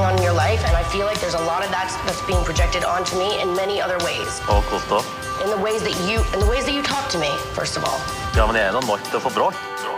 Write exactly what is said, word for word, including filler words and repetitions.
on in your life, and I feel like there's a lot of that that's being projected onto me in many other ways. Og kost da. In the ways that you, in the ways that you talk to me, first of all. Ja, men jeg er nå nok til å få bråk.